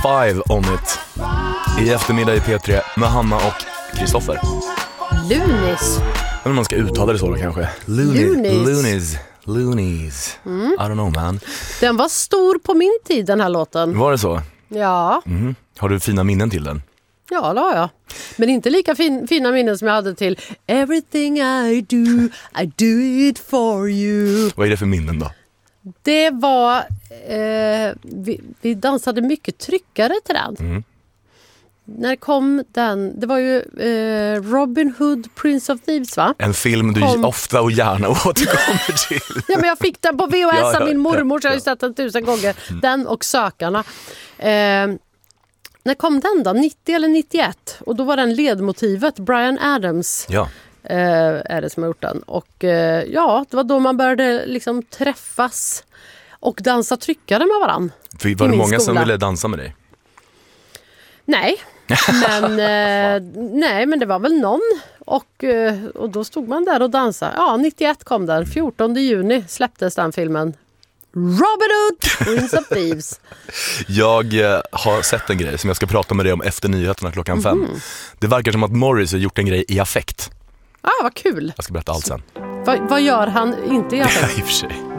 5 on it. I eftermiddag i P3 med Hanna och Kristoffer. Lunis. Men man ska uttala det så då kanske. Loonies. I don't know, man. Den var stor på min tid, den här låten. Var det så? Ja. Har du fina minnen till den? Ja, det har jag. Men inte lika fina minnen som jag hade till Everything I do it for you. Vad är det för minnen då? Det var... vi dansade mycket tryckare till den. När kom den? Det var ju Robin Hood, Prince of Thieves, va? En film du ofta och gärna återkommer till. Ja, men jag fick den på VHS av min mormor, så jag har ju sett den 1000 gånger. Den och Sökarna. När kom den då? 90 eller 91? Och då var den ledmotivet, Bryan Adams. Ja. Är det som har gjort den. Och ja, det var då man började liksom träffas och dansa tryckare med varann. Var det många som ville dansa med dig? Nej, men det var väl någon. Och då stod man där och dansade. Ja, 91 kom den. 14 juni släpptes den filmen. Robin Hood, Prince of Thieves. Jag har sett en grej som jag ska prata med dig om efter nyheterna klockan 5. Det verkar som att Morris har gjort en grej i affekt. Vad kul. Jag ska berätta allt sen. Vad gör han inte i affekt? I och för sig.